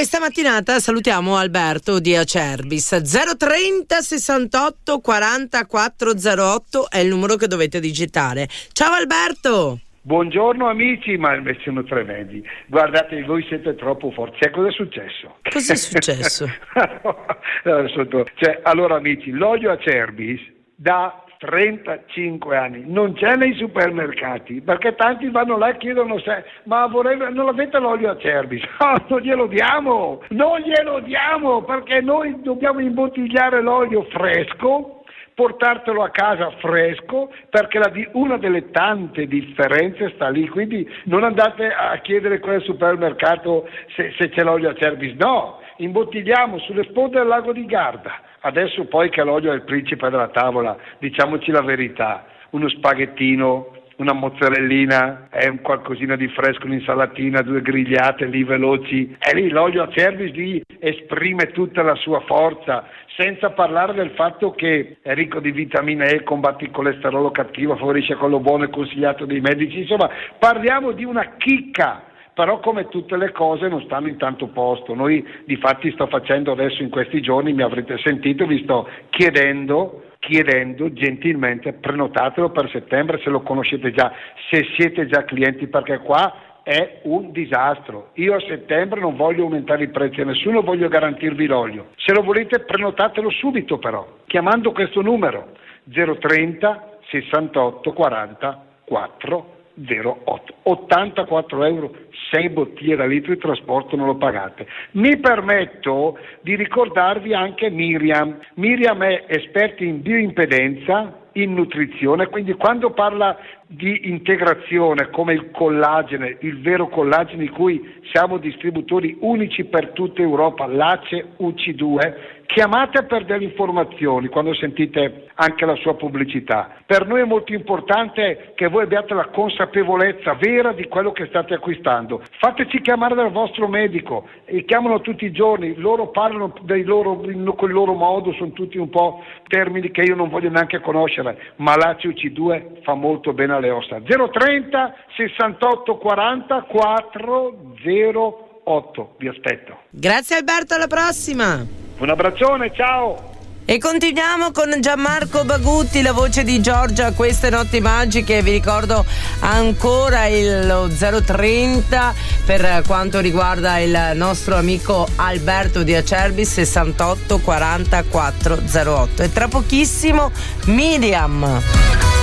questa mattinata salutiamo Alberto di Acerbis. 030 68 40 408 è il numero che dovete digitare. Ciao Alberto! Buongiorno amici, ma sono tremendi. Guardate, voi siete troppo forti. Cosa è successo? Cos'è successo? Allora amici, l'olio Acerbis da 35 anni non c'è nei supermercati, perché tanti vanno là e chiedono ma non avete l'olio Acerbis? Non glielo diamo, perché noi dobbiamo imbottigliare l'olio fresco, portartelo a casa fresco, perché una delle tante differenze sta lì. Quindi non andate a chiedere qua al supermercato se c'è l'olio Acerbis, no, imbottigliamo sulle sponde del lago di Garda. Adesso poi che l'olio è il principe della tavola, diciamoci la verità, uno spaghettino, una mozzarellina, un qualcosina di fresco, un'insalatina, 2 grigliate lì veloci, e lì l'olio Acerbis lì esprime tutta la sua forza, senza parlare del fatto che è ricco di vitamina E, combatte il colesterolo cattivo, favorisce quello buono e consigliato dai medici. Insomma, parliamo di una chicca. Però come tutte le cose non stanno in tanto posto. Noi difatti sto facendo adesso in questi giorni, mi avrete sentito, vi sto chiedendo gentilmente, prenotatelo per settembre se lo conoscete già, se siete già clienti, perché qua è un disastro. Io a settembre non voglio aumentare i prezzi a nessuno, voglio garantirvi l'olio. Se lo volete prenotatelo subito però, chiamando questo numero 030 68 40 408, 84 euro, 6 bottiglie da litro di trasporto, non lo pagate. Mi permetto di ricordarvi anche Miriam. Miriam è esperta in bioimpedenza, in nutrizione, quindi quando parla di integrazione come il collagene, il vero collagene di cui siamo distributori unici per tutta Europa, l'ACE UC2, chiamate per delle informazioni quando sentite anche la sua pubblicità. Per noi è molto importante che voi abbiate la consapevolezza vera di quello che state acquistando. Fateci chiamare dal vostro medico, e chiamano tutti i giorni, loro parlano con il loro modo, sono tutti un po' termini che io non voglio neanche conoscere, ma l'ACE UC2 fa molto bene alle ossa. 030 68 40 408, vi aspetto. Grazie Alberto, alla prossima. Un abbraccione, ciao. E continuiamo con Gianmarco Bagutti, la voce di Giorgia, queste notti magiche. Vi ricordo ancora lo 030 per quanto riguarda il nostro amico Alberto di Acerbis, 68 40 408. E tra pochissimo Miriam.